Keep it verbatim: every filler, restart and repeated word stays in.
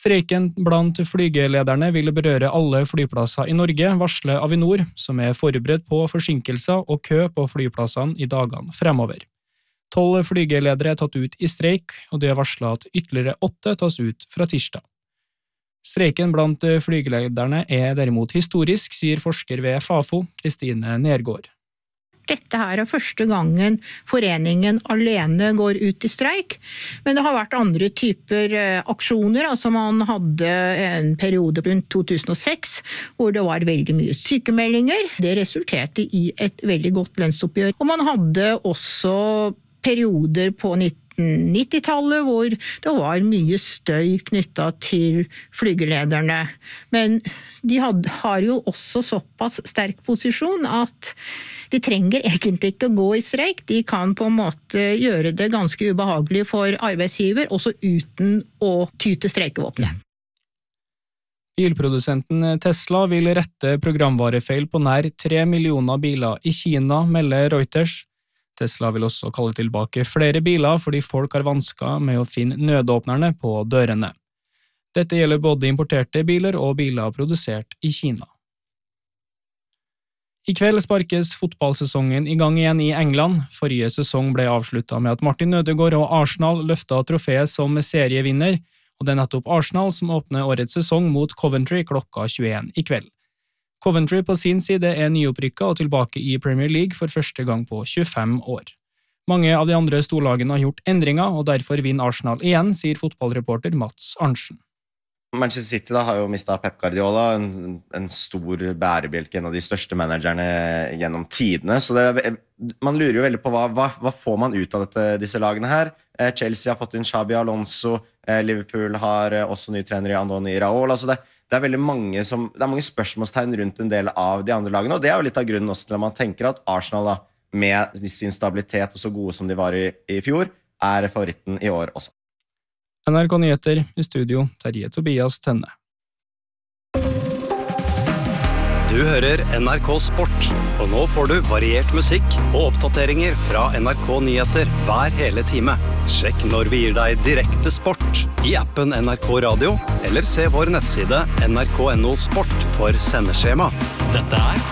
Streiken blant flygelederne vil berøre alle flyplasser i Norge, varsler Avinor, som er forberedt på forsinkelser og kø på flyplassene i dagene fremover. Tolv flygeledere er tatt ut i streik, og det er varslet at ytterligere åtte tas ut fra tirsdag. Streiken blant flygelederne er derimot historisk, sier forsker ved Fafo, Kristine Nergård. Dette her er første gangen foreningen alene går ut i streik, men det har vært andre typer aksjoner. Altså man hadde en periode rundt to tusen og seks hvor det var veldig mye sykemeldinger. Det resulterte i et veldig godt lønnsoppgjør. Og man hadde også perioder på nittitallet hvor det var mye støy knyttet til flygelederne. Men de had, har jo også såpass sterk posisjon at de trenger egentlig ikke gå i streik. De kan på en måte gjøre det ganske ubehagelig for arbeidsgiver, også uten å ty til streikevåpenet. Bilprodusenten Tesla vil rette programvarefeil på nær tre millioner biler i Kina, melder Reuters. Tesla vil også kalle tilbake flere biler fordi folk har vansker med å finne nødåpnerne på dørene. Dette gjelder både importerte biler og biler produsert i Kina. I kveld sparkes fotballsesongen i gang igjen i England. Forrige sesong ble avsluttet med at Martin Ødegaard og Arsenal løftet trofeet som serievinner, og det er nettopp Arsenal som åpner årets sesong mot Coventry klokka tjueen i kveld. Coventry på sin side er nyopprykket og tilbake i Premier League for første gang på tjuefem år. Mange av de andre storlagene har gjort endringer, og derfor vinner Arsenal igjen, sier fotballreporter Mats Arntzen. Manchester City da, har jo mistet Pep Guardiola, en, en stor bærebjelke, en av de største managerne gjennom tidene. Så det, man lurer jo veldig på hva, hva, hva får man ut av dette, disse lagene her. Chelsea har fått inn Xabi Alonso, Liverpool har også ny trener i Andoni Iraola. Altså det, det, er veldig mange som, det er mange spørsmålstegn rundt en del av de andre lagene, og det er jo litt av grunnen også til at man tenker at Arsenal da, med sin stabilitet og så gode som de var i, i fjor, er favoritten i år også. N R K Nyheter i studio, Terje Tobias Tønne. Du hører N R K Sport, og nå får du variert musikk og oppdateringer fra N R K Nyheter hver hele time. Sjekk når vi gir deg direkte sport i appen N R K Radio, eller se vår nettside N R K punktum no sport for sendeskjema. Dette er